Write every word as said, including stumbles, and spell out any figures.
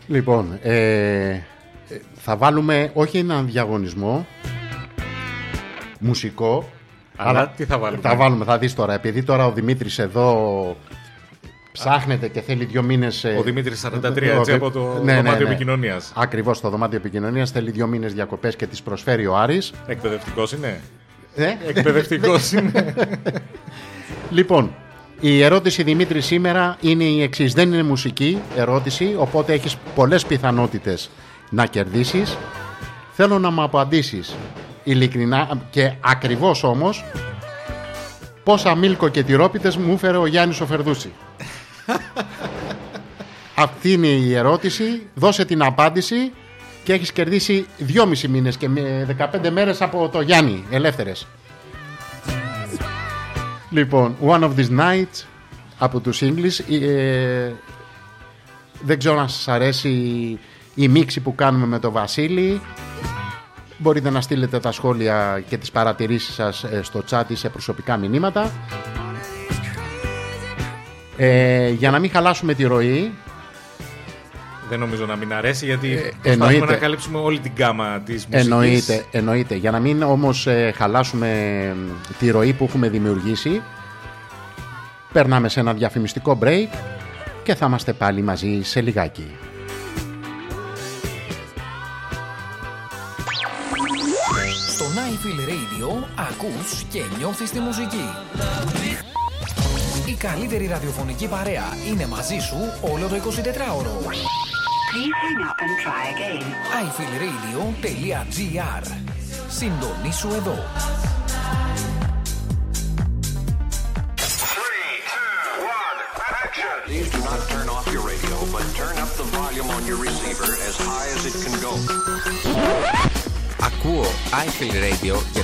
Λοιπόν, ε, θα βάλουμε όχι έναν διαγωνισμό μουσικό, αλλά, αλλά τι θα βάλουμε. Θα βάλουμε, θα δεις τώρα, επειδή τώρα ο Δημήτρης εδώ ψάχνεται και θέλει δύο μήνες. Ο Δημήτρης σαράντα τρία, έτσι, από το ναι, δωμάτιο ναι, ναι. επικοινωνίας. Ακριβώς, το δωμάτιο επικοινωνίας θέλει δύο μήνες διακοπές και τις προσφέρει ο Άρης. Εκπαιδευτικός είναι. Ε? Εκπαιδευτικός είναι. Λοιπόν, η ερώτηση, Δημήτρη, σήμερα είναι η εξής. Δεν είναι μουσική ερώτηση, οπότε έχεις πολλές πιθανότητες να κερδίσεις. Θέλω να μου απαντήσεις ειλικρινά και ακριβώς όμως πόσα μίλκο και τυρόπιτες μου έφερε ο Γιάννης ο Φερδούση. Αυτή είναι η ερώτηση. Δώσε την απάντηση και έχεις κερδίσει δυόμισι μήνες και δεκαπέντε μέρες από το Γιάννη ελεύθερες. Λοιπόν, One of these nights από τους English. ε, Δεν ξέρω αν σας αρέσει η μίξη που κάνουμε με το Βασίλη. Μπορείτε να στείλετε τα σχόλια και τις παρατηρήσεις σας στο chat ή σε προσωπικά μηνύματα. ε, Για να μην χαλάσουμε τη ροή. Δεν νομίζω να μην αρέσει, γιατί ε, προσπαθούμε εννοείται, να καλύψουμε όλη την γκάμα της μουσικής. Εννοείται, εννοείται. Για να μην όμως ε, χαλάσουμε τη ροή που έχουμε δημιουργήσει, περνάμε σε ένα διαφημιστικό break και θα είμαστε πάλι μαζί σε λιγάκι. Στο iFeel Radio ακούς και νιώθεις τη μουσική. Η καλύτερη ραδιοφωνική παρέα είναι μαζί σου όλο το εικοσιτετράωρο. άι φιλ ρέιντιο τελεία τζι άρ. Συντονίσου εδώ. Please do not turn off your radio, but turn up the volume on your receiver as high as it can go. Ακούω iFeel Radio και